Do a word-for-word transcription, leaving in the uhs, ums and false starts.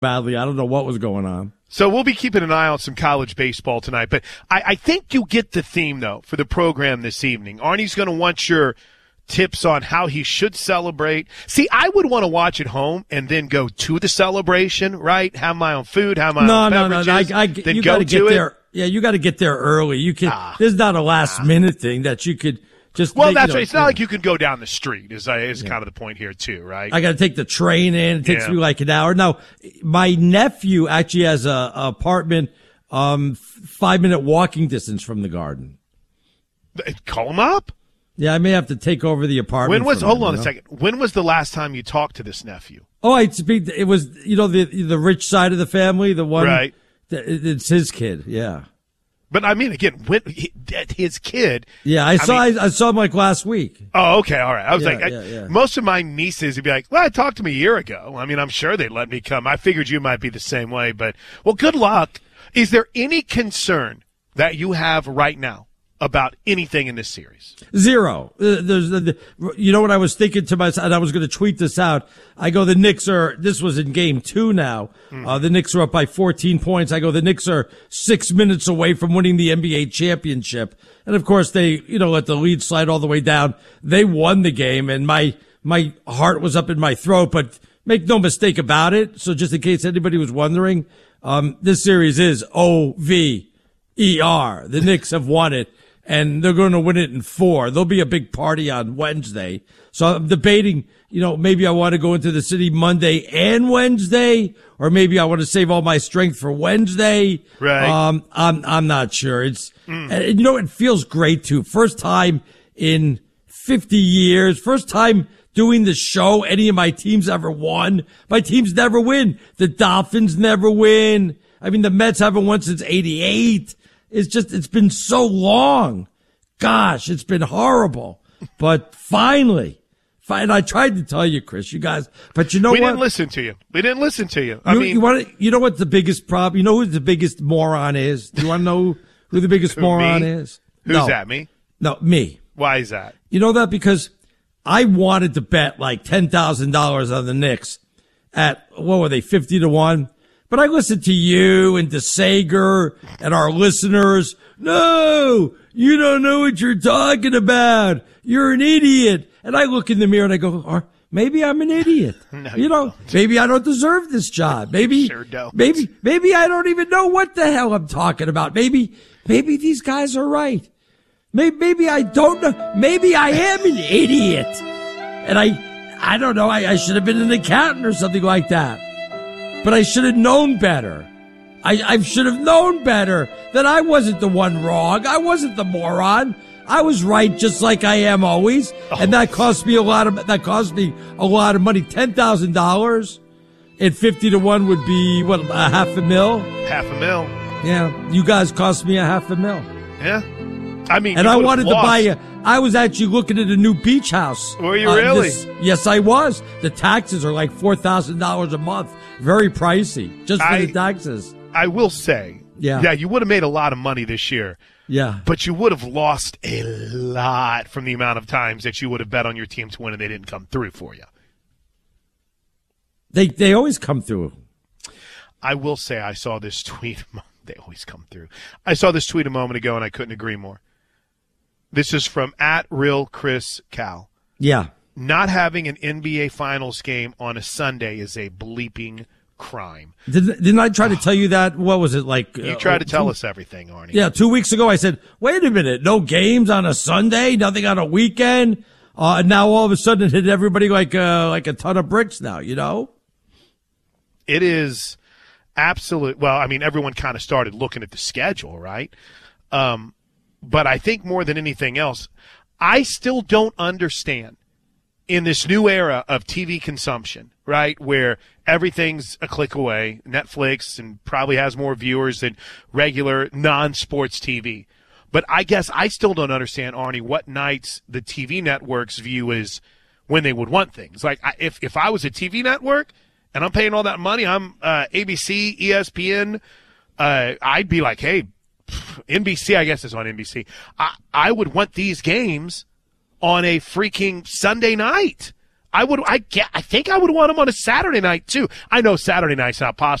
badly. I don't know what was going on. So we'll be keeping an eye on some college baseball tonight. But I, I think you get the theme, though, for the program this evening. Arnie's going to want your tips on how he should celebrate. See, I would want to watch at home and then go to the celebration, right? Have my own food, have my no, own no, beverages. No, no, I, I, then you go got to get it. there. Yeah, you got to get there early. You can. Ah, there's not a last ah. minute thing that you could just. Well, make, that's you know, right. It's not like you could go down the street. Is is yeah. kind of the point here too, right? I got to take the train in. It takes yeah. me like an hour. Now, my nephew actually has a, a apartment, um, five minute walking distance from the Garden. Call him up. Yeah, I may have to take over the apartment. When was? Him, hold on you know? a second. When was the last time you talked to this nephew? Oh, I speak. It was you know the the rich side of the family, the one. Right. It's his kid. Yeah. But I mean, again, when he, his kid. Yeah, I, I saw. Mean, I, I saw him like last week. Oh, okay, all right. I was yeah, like, I, yeah, yeah. most of my nieces would be like, "Well, I talked to him a year ago." I mean, I'm sure they'd let me come. I figured you might be the same way, but well, good luck. Is there any concern that you have right now about anything in this series? Zero. Uh, there's, uh, you know what I was thinking to myself, and I was going to tweet this out. I go, the Knicks are, this was in game two now. Mm. Uh, the Knicks are up by fourteen points. I go, the Knicks are six minutes away from winning the N B A championship. And of course they, you know, let the lead slide all the way down. They won the game and my, my heart was up in my throat, but make no mistake about it. So just in case anybody was wondering, um, this series is O V E R. The Knicks have won it. And they're going to win it in four. There'll be a big party on Wednesday. So I'm debating, you know, maybe I want to go into the city Monday and Wednesday, or maybe I want to save all my strength for Wednesday. Right. Um, I'm, I'm not sure. It's, mm. and you know, it feels great too. First time in fifty years, first time doing the show any of my teams ever won. My teams never win. The Dolphins never win. I mean, the Mets haven't won since eighty-eight. It's just, it's been so long. Gosh, it's been horrible. But finally, fine. I tried to tell you, Chris, you guys, but you know we what? We didn't listen to you. We didn't listen to you. I you, mean, you want to, you know what the biggest problem, you know who the biggest moron is? Do you want to know who the biggest who, moron me? is? Who's no. that, me? No, me. Why is that? You know that because I wanted to bet like ten thousand dollars on the Knicks at, what were they, fifty to one? But I listened to you and to Sager and our listeners. No, you don't know what you're talking about. You're an idiot. And I look in the mirror and I go, oh, maybe I'm an idiot. No, you, you know, don't. maybe I don't deserve this job. Maybe, sure don't. maybe, maybe I don't even know what the hell I'm talking about. Maybe, maybe these guys are right. Maybe, maybe I don't know. Maybe I am an idiot. And I, I don't know. I, I should have been an accountant or something like that. But I should have known better. I, I should have known better that I wasn't the one wrong. I wasn't the moron. I was right just like I am always. Oh. And that cost me a lot of, that cost me a lot of money. ten thousand dollars at fifty to one would be, what, a half a mil? Half a mil. Yeah. You guys cost me a half a mil. Yeah. I mean, and I wanted lost. to buy a, I was actually looking at a new beach house. Were you uh, really? This, yes, I was. The taxes are like four thousand dollars a month. Very pricey, just for I, the taxes. I will say, yeah, yeah, you would have made a lot of money this year. Yeah. But you would have lost a lot from the amount of times that you would have bet on your team to win and they didn't come through for you. They they always come through. I will say I saw this tweet. They always come through. I saw this tweet a moment ago and I couldn't agree more. This is from at Real Chris Cal. Yeah. Not having an N B A Finals game on a Sunday is a bleeping crime. Didn't, didn't I try to tell you that? What was it like? You uh, tried to tell two, us everything, Arnie. Yeah, two weeks ago I said, wait a minute, no games on a Sunday, nothing on a weekend. Uh, and now all of a sudden it hit everybody like, uh, like a ton of bricks now, you know? It is absolute. Well, I mean, everyone kind of started looking at the schedule, right? Um, but I think more than anything else, I still don't understand in this new era of T V consumption, right, where everything's a click away, Netflix, and probably has more viewers than regular non-sports T V. But I guess I still don't understand, Arnie, what nights the T V networks view is when they would want things. Like, I, if, if I was a T V network and I'm paying all that money, I'm uh, A B C, E S P N, uh, I'd be like, hey, pff, N B C, I guess is on N B C. I, I would want these games on a freaking Sunday night. I would. I get. I think I would want him on a Saturday night too. I know Saturday night's not possible.